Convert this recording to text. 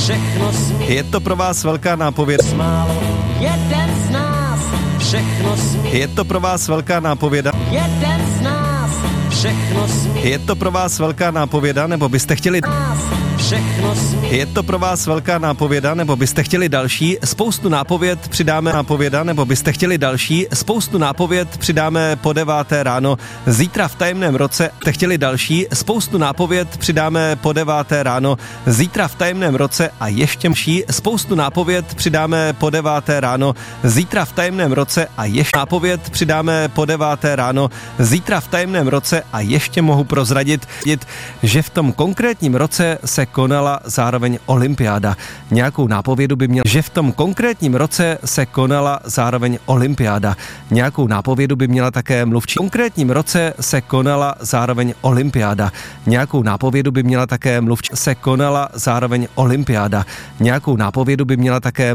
všechno smí. Je to pro vás velká nápověda. Málo jeden z nás, všechno smí. Je to pro vás velká nápověda. Jeden z nás, všechno smí. Je to pro vás velká nápověda, nebo byste chtěli... Všechno smí. Je to pro vás velká nápověda, nebo byste chtěli další? Spoustu nápověd přidáme nápověda, nebo byste chtěli další? Spoustu nápověd přidáme po 9 ráno. Zítra v tajemném roce jste chtěli další? Spoustu nápověd přidáme po 9 ráno. Zítra v tajemném roce a ještě mší. Spoustu nápověd přidáme po 9 ráno. Zítra v tajemném roce a ještě nápověd přidáme po 9 ráno. Zítra v tajemném roce a ještě mohu prozradit, že v tom konkrétním roce se konala zároveň olympiáda. Nějakou nápovědu by měl, že v tom konkrétním roce se konala zároveň olympiáda. Nějakou nápovědu by měla také mluvčí. V konkrétním roce se konala zároveň olympiáda. Nějakou nápovědu by měla také mluvčí. Se konala zároveň olympiáda. Nějakou nápovědu by měla také